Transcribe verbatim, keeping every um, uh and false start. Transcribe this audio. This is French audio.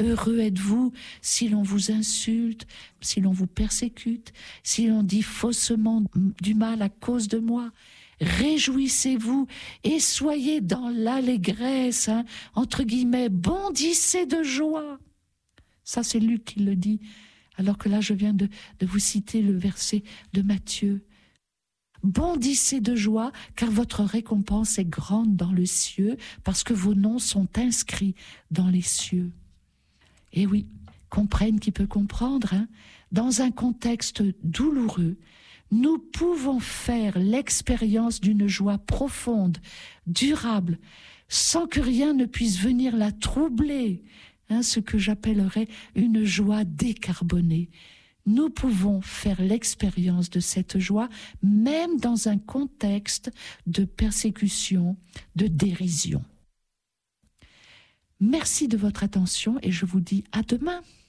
Heureux êtes-vous si l'on vous insulte, si l'on vous persécute, si l'on dit faussement du mal à cause de moi. Réjouissez-vous et soyez dans l'allégresse, hein, entre guillemets, bondissez de joie. Ça, c'est Luc qui le dit, alors que là, je viens de, de vous citer le verset de Matthieu. Bondissez de joie, car votre récompense est grande dans le ciel, parce que vos noms sont inscrits dans les cieux. Et oui, comprenne qui peut comprendre, hein, dans un contexte douloureux, nous pouvons faire l'expérience d'une joie profonde, durable, sans que rien ne puisse venir la troubler, hein, ce que j'appellerais une joie décarbonée. Nous pouvons faire l'expérience de cette joie, même dans un contexte de persécution, de dérision. Merci de votre attention et je vous dis à demain.